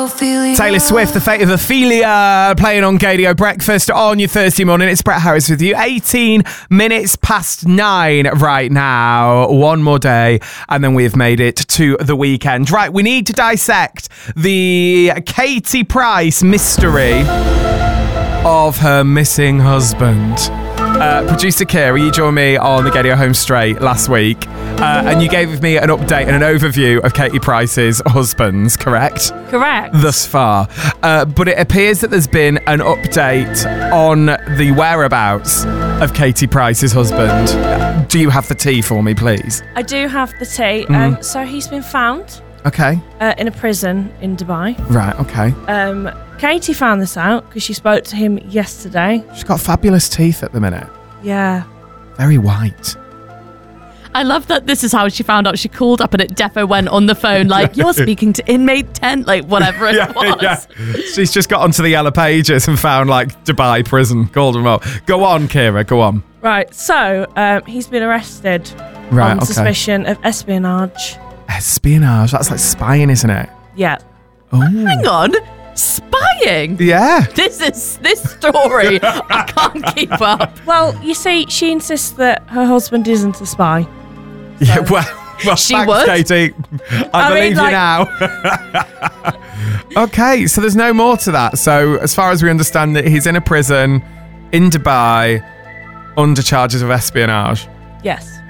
Taylor Swift, The Fate of Ophelia, playing on Gadio Breakfast on your Thursday morning. It's Brett Harris with you. 18 minutes past 9 right now. One more day, and then we've made it to the weekend. Right, we need to dissect the Katie Price mystery of her missing husband. Producer Kira, you joined me on the Gadio Home Straight last week, and you gave me an update and an overview of Katie Price's husbands, correct? Correct. Thus far. But it appears that there's been an update on the whereabouts of Katie Price's husband. Do you have the tea for me, please? I do have the tea. So he's been found Okay. in a prison in Dubai. Right, okay. Katie found this out because she spoke to him yesterday. She's got fabulous teeth at the minute. Yeah. Very white. I love that this is how she found out. She called up and it defo went on the phone like, you're speaking to inmate 10, like whatever it was. Yeah. She's just got onto the Yellow Pages and found like Dubai prison, called them up. Go on, Kira, go on. Right, so he's been arrested Right, on okay. suspicion of espionage. Espionage, that's like spying, isn't it? Yeah. Oh. Hang on. Spying? Yeah. This story, I can't keep up. Well, you see, she insists that her husband isn't a spy. Yeah, well She thanks, would. Katie. I believe you now. Okay, so there's no more to that. So as far as we understand it, he's in a prison in Dubai under charges of espionage. Yes.